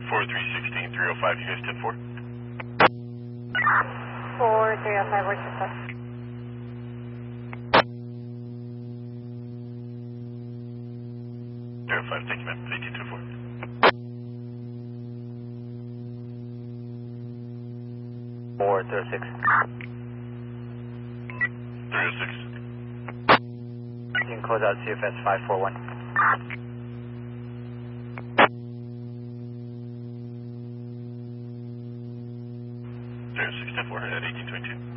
4316, 305, you guys 10-4? 4305, where's your stuff? Thank you, ma'am. 1824. 406. 306. You can close out CFS 541. 306, 10-4 at 1822.